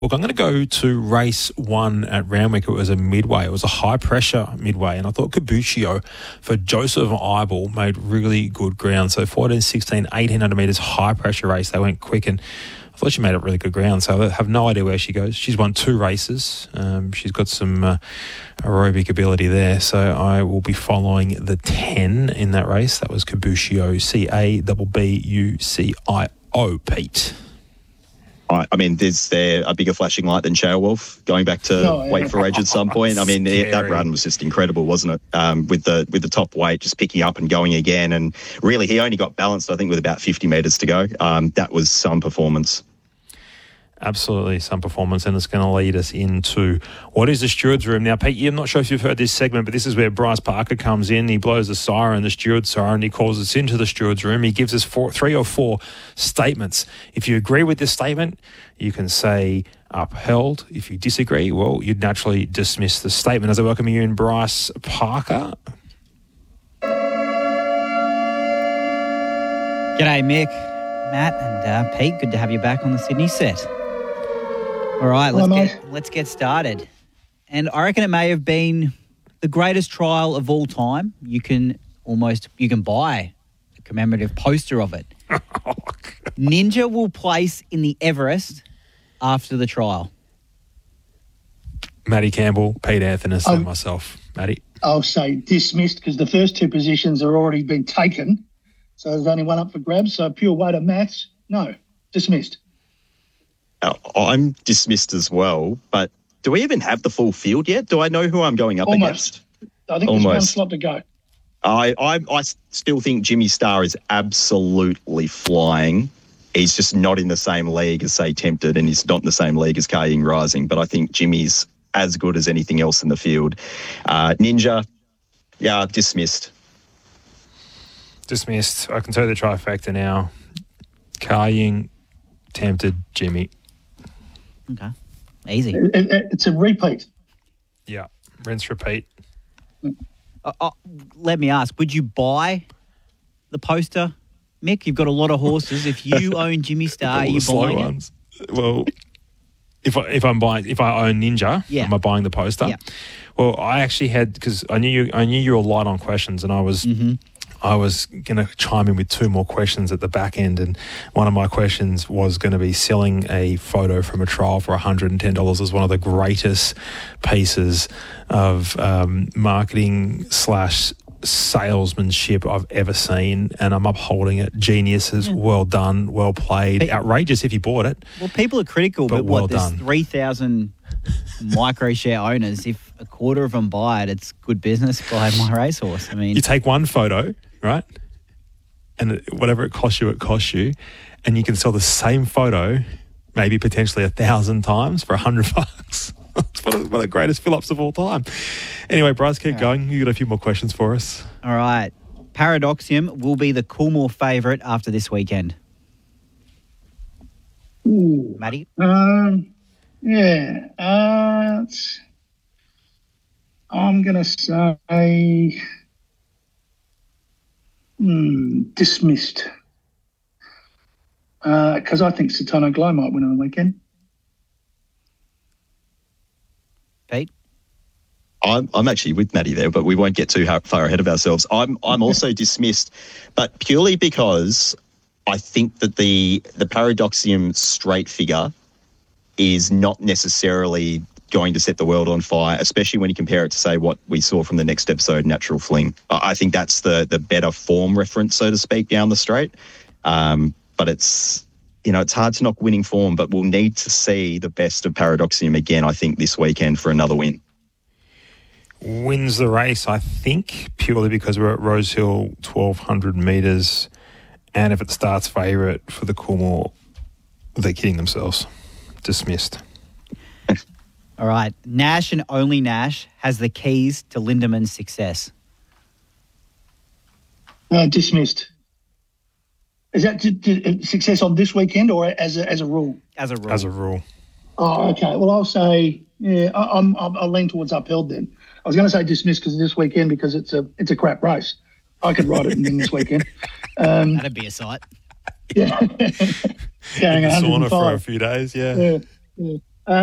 Look, I'm going to go to race 1 at Randwick. It was a midway. It was a high-pressure midway, and I thought Cabuccio for Joseph Eibel made really good ground. So 14, 16, 1,800 metres high-pressure race. They went quick, and I thought she made it really good ground. So I have no idea where she goes. She's won 2 races. She's got some aerobic ability there. So I will be following the 10 in that race. That was Cabuccio, Cabucio, Pete. I mean, is there a bigger flashing light than Wolf going back to Wait for Age at some point? I mean, that run was just incredible, wasn't it? With the top weight just picking up and going again. And really, he only got balanced, I think, with about 50 metres to go. That was some performance. Absolutely, some performance, and it's going to lead us into what is the steward's room. Now, Pete, I'm not sure if you've heard this segment, but this is where Bryce Parker comes in. He blows the siren, the steward's siren. He calls us into the steward's room. He gives us 3 or 4 statements. If you agree with this statement, you can say upheld. If you disagree, well, you'd naturally dismiss the statement. As I welcome you in, Bryce Parker. G'day, Mick, Matt, and Pete. Good to have you back on the Sydney set. All right, let's get started. And I reckon it may have been the greatest trial of all time. You can buy a commemorative poster of it. Ninja will place in the Everest after the trial. Matty Campbell, Pete Anthony, and myself. Matty? I'll say dismissed because the first 2 positions are already been taken. So there's only one up for grabs. So pure weight of maths, no, dismissed. I'm dismissed as well, but do we even have the full field yet? Do I know who I'm going up against? I think there's one slot to go. I still think Jimmy Starr is absolutely flying. He's just not in the same league as, say, Tempted, and he's not in the same league as Kaying Rising, but I think Jimmy's as good as anything else in the field. Ninja, dismissed. Dismissed. I can tell you the trifecta now. Kaying, Tempted, Jimmy. Okay. Easy. It's a repeat. Yeah. Rinse, repeat. Let me ask, would you buy the poster, Mick? You've got a lot of horses. If you own Jimmy Starr, are you buying it? Well, if I own Ninja, am I buying the poster? Yeah. Well, I actually had, because I knew you were light on questions, and I was going to chime in with 2 more questions at the back end, and one of my questions was going to be selling a photo from a trial for $110 as one of the greatest pieces of marketing / salesmanship I've ever seen, and I'm upholding it. Geniuses, well done, well played. Outrageous if you bought it. Well, people are critical, but there's 3,000 micro share owners. If a quarter of them buy it, it's good business by my racehorse. I mean, you take one photo, right? And whatever it costs you, and you can sell the same photo, maybe potentially 1,000 times for $100. It's one of the greatest fill-ups of all time. Anyway, Bryce, keep going. You got a few more questions for us. All right. Paradoxium will be the Coolmore favourite after this weekend. Ooh. Matty? I'm going to say dismissed. Because I think Satano Glow might win on the weekend. Pete? I'm actually with Matty there, but we won't get too far ahead of ourselves. I'm also dismissed, but purely because I think that the Paradoxium straight figure is not necessarily going to set the world on fire, especially when you compare it to, say, what we saw from the next episode, Natural Fling. I think that's the better form reference, so to speak, down the straight. But it's hard to knock winning form, but we'll need to see the best of Paradoxium again, I think, this weekend for another win. Wins the race, I think, purely because we're at Rosehill, 1,200 metres, and if it starts favourite for the Coolmore, they're kidding themselves. Dismissed. All right. Nash and only Nash has the keys to Lindeman's success. Dismissed. Is that success on this weekend or as a rule? As a rule. As a rule. Oh, okay. Well, I'll say, I'll lean towards upheld then. I was going to say dismissed because of this weekend because it's a crap race. I could ride it in this weekend. That'd be a sight. Yeah. Going in the sauna 105. for a few days, yeah.